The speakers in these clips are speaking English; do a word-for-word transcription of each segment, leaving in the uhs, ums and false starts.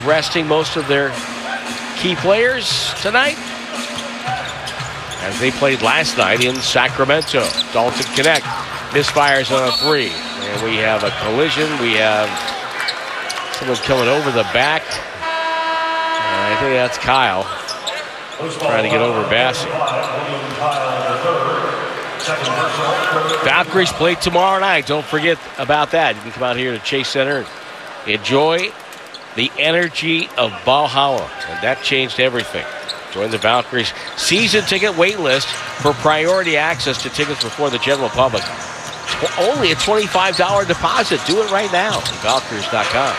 resting most of their key players tonight as they played last night in Sacramento. Dalton Knecht misfires on a three. And we have a collision. We have someone coming over the back. And I think that's Kyle trying to get over Bassey. Valkyries play tomorrow night. Don't forget about that. You can come out here to Chase Center and enjoy the energy of Valhalla. And that changed everything. Join the Valkyries season ticket wait list for priority access to tickets before the general public. Only a twenty-five dollars deposit. Do it right now at Valkyries dot com.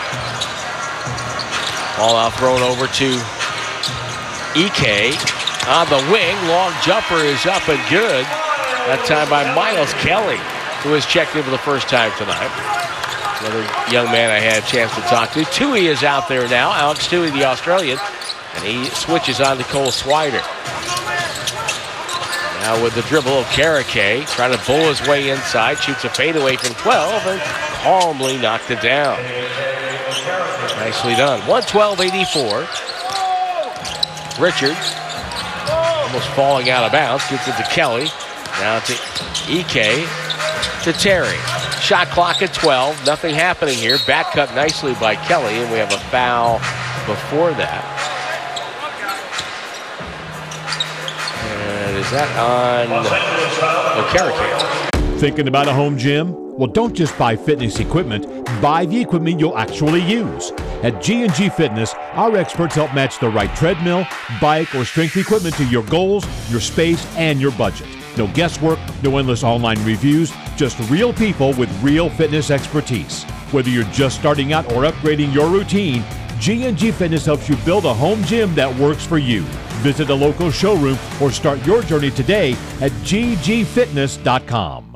Ball out thrown over to E K on the wing. Long jumper is up and good. That time by Miles Kelly, who has checked in for the first time tonight. Another young man I had a chance to talk to. Tui is out there now. Alex Tui, the Australian. And he switches on to Cole Swider. Now with the dribble of Karake, trying to bull his way inside, shoots a fadeaway from twelve and calmly knocked it down. Nicely done. one twelve eighty-four. Richard almost falling out of bounds, gets it to Kelly. Now to E K, to Terry. Shot clock at twelve. Nothing happening here. Back cut nicely by Kelly, and we have a foul before that. And is that on Okereke? Thinking about a home gym? Well, don't just buy fitness equipment. Buy the equipment you'll actually use. At G and G Fitness, our experts help match the right treadmill, bike, or strength equipment to your goals, your space, and your budget. No guesswork, no endless online reviews, just real people with real fitness expertise. Whether you're just starting out or upgrading your routine, G and G Fitness helps you build a home gym that works for you. Visit a local showroom or start your journey today at G G fitness dot com.